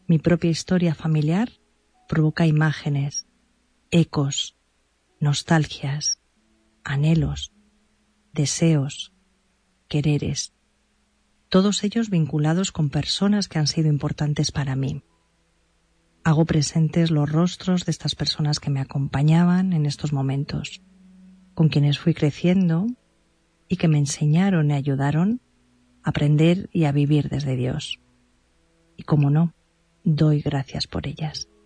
Mi propia historia familiar provoca imágenes, ecos, nostalgias, anhelos, deseos, quereres, todos ellos vinculados con personas que han sido importantes para mí. Hago presentes los rostros de estas personas que me acompañaban en estos momentos, con quienes fui creciendo y que me enseñaron y ayudaron a aprender y a vivir desde Dios. Y como no, doy gracias por ellas.